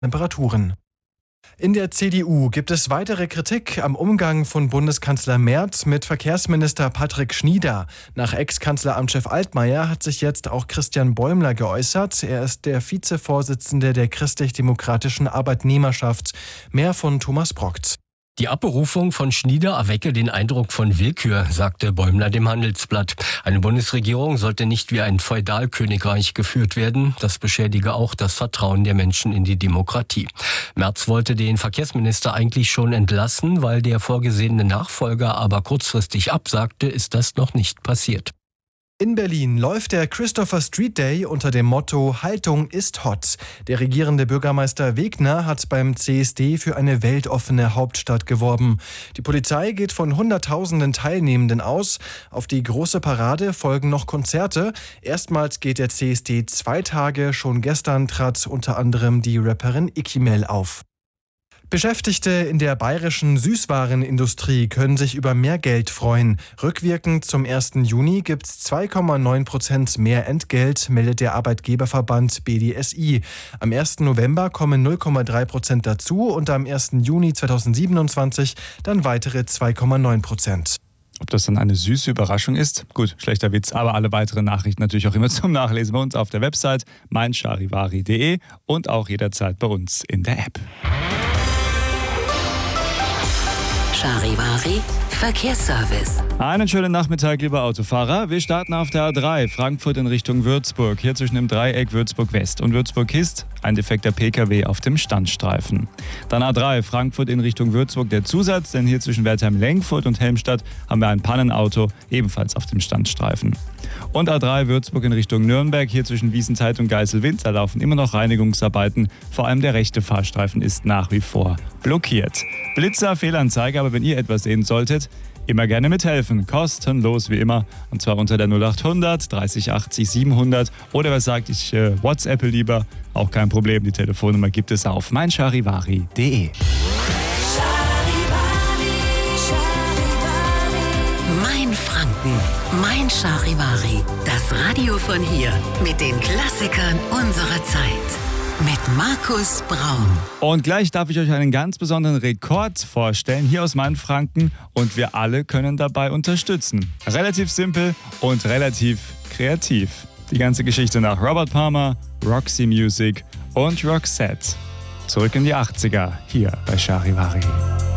Temperaturen. In der CDU gibt es weitere Kritik am Umgang von Bundeskanzler Merz mit Verkehrsminister Patrick Schnieder. Nach Ex-Kanzleramtschef Altmaier hat sich jetzt auch Christian Bäumler geäußert. Er ist der Vizevorsitzende der Christlich-Demokratischen Arbeitnehmerschaft. Mehr von Thomas Brockt. Die Abberufung von Schnieder erwecke den Eindruck von Willkür, sagte Bäumler dem Handelsblatt. Eine Bundesregierung sollte nicht wie ein Feudalkönigreich geführt werden. Das beschädige auch das Vertrauen der Menschen in die Demokratie. Merz wollte den Verkehrsminister eigentlich schon entlassen, weil der vorgesehene Nachfolger aber kurzfristig absagte, ist das noch nicht passiert. In Berlin läuft der Christopher Street Day unter dem Motto Haltung ist hot. Der regierende Bürgermeister Wegner hat beim CSD für eine weltoffene Hauptstadt geworben. Die Polizei geht von Hunderttausenden Teilnehmenden aus. Auf die große Parade folgen noch Konzerte. Erstmals geht der CSD 2 Tage. Schon gestern trat unter anderem die Rapperin Ikimel auf. Beschäftigte in der bayerischen Süßwarenindustrie können sich über mehr Geld freuen. Rückwirkend zum 1. Juni gibt es 2,9% mehr Entgelt, meldet der Arbeitgeberverband BDSI. Am 1. November kommen 0,3% dazu und am 1. Juni 2027 dann weitere 2,9%. Ob das dann eine süße Überraschung ist? Gut, schlechter Witz, aber alle weiteren Nachrichten natürlich auch immer zum Nachlesen bei uns auf der Website meincharivari.de und auch jederzeit bei uns in der App. Charivari Verkehrsservice. Einen schönen Nachmittag, lieber Autofahrer. Wir starten auf der A3, Frankfurt in Richtung Würzburg. Hier zwischen dem Dreieck Würzburg-West und Würzburg-Hist ein defekter PKW auf dem Standstreifen. Dann A3, Frankfurt in Richtung Würzburg der Zusatz, denn hier zwischen Wertheim-Lenkfurt und Helmstadt haben wir ein Pannenauto, ebenfalls auf dem Standstreifen. Und A3 Würzburg in Richtung Nürnberg, hier zwischen Wiesenthal und Geiselwind, da laufen immer noch Reinigungsarbeiten. Vor allem der rechte Fahrstreifen ist nach wie vor blockiert. Blitzer, Fehlanzeige, aber wenn ihr etwas sehen solltet, immer gerne mithelfen. Kostenlos wie immer. Und zwar unter der 0800 30 80 700. Oder wer sagt, ich WhatsAppe lieber, auch kein Problem. Die Telefonnummer gibt es auf meincharivari.de. Mein Franken, mein Charivari. Das Radio von hier mit den Klassikern unserer Zeit. Mit Markus Braun. Und gleich darf ich euch einen ganz besonderen Rekord vorstellen, hier aus Mainfranken. Und wir alle können dabei unterstützen. Relativ simpel und relativ kreativ. Die ganze Geschichte nach Robert Palmer, Roxy Music und Roxette. Zurück in die 80er, hier bei Charivari.